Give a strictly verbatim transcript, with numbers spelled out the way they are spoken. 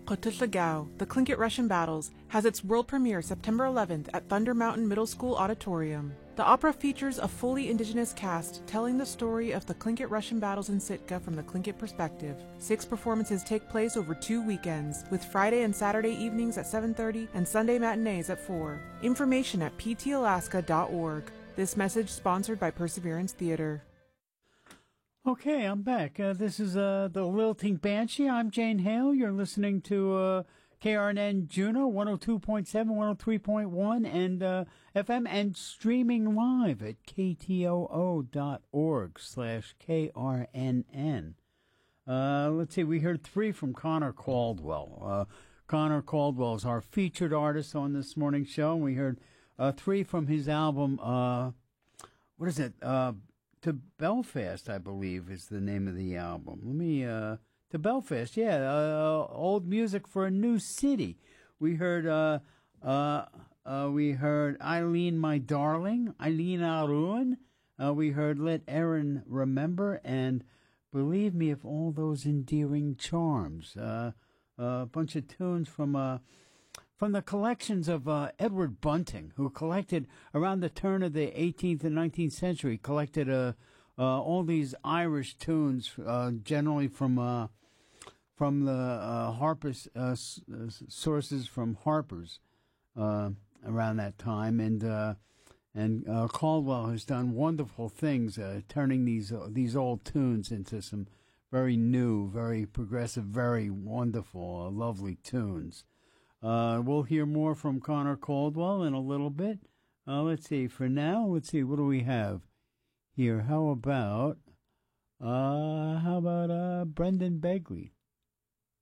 Khotuslagao, The Tlingit Russian Battles, has its world premiere September eleventh at Thunder Mountain Middle School Auditorium. The opera features a fully indigenous cast telling the story of the Tlingit Russian battles in Sitka from the Tlingit perspective. Six performances take place over two weekends, with Friday and Saturday evenings at seven thirty and Sunday matinees at four. Information at p t alaska dot org. This message sponsored by Perseverance Theater. Okay, I'm back. Uh, this is uh, the Lilting Banshee. I'm Jane Hale. You're listening to uh, K R N N Juneau, one oh two point seven, one oh three point one, and uh, F M, and streaming live at ktoo dot org slash K R N N. Uh, let's see, we heard three from Connor Caldwell. Uh, Connor Caldwell is our featured artist on this morning's show, and we heard uh, three from his album, uh, what is it, uh, To Belfast, I believe, is the name of the album. Let me, uh, To Belfast, yeah, uh, Old Music for a New City. We heard, uh, uh, uh, we heard Eileen, My Darling, Eileen Aroon. Uh, we heard Let Erin Remember, and Believe Me of All Those Endearing Charms. Uh, a bunch of tunes from, uh, from the collections of uh, Edward Bunting, who collected around the turn of the eighteenth and nineteenth century, collected uh, uh, all these Irish tunes, uh, generally from uh, from the uh, Harper's uh, s- uh, sources from Harper's uh, around that time, and uh, and uh, Caldwell has done wonderful things, uh, turning these uh, these old tunes into some very new, very progressive, very wonderful, uh, lovely tunes. Uh, we'll hear more from Connor Caldwell in a little bit. Uh, let's see. For now, let's see. What do we have here? How about, uh, how about uh, Brendan Begley?